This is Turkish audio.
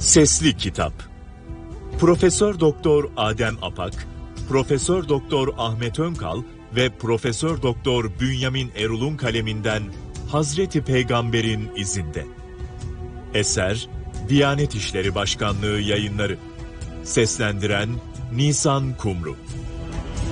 Sesli Kitap. Profesör Doktor Adem Apak, Profesör Doktor Ahmet Önkal ve Profesör Doktor Bünyamin Erul'un kaleminden Hazreti Peygamber'in izinde. Eser Diyanet İşleri Başkanlığı Yayınları. Seslendiren Nisan Kumru.